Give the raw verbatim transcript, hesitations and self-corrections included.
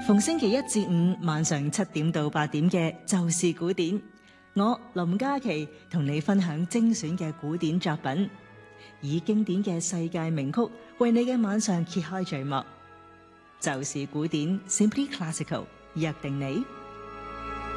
逢星期一至五晚上七點到八點嘅就是古典，我林嘉琪同你分享精選嘅古典作品，以經典嘅世界名曲為你嘅晚上揭開序幕。就是古典 Simply Classical， 約定你。